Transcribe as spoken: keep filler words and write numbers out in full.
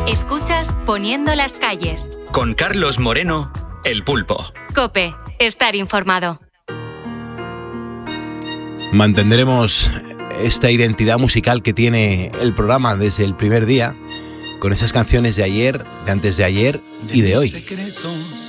Escuchas Poniendo las calles. Con Carlos Moreno, El Pulpo. COPE, estar informado. Mantendremos esta identidad musical que tiene el programa desde el primer día, con esas canciones de ayer, de antes de ayer y de hoy.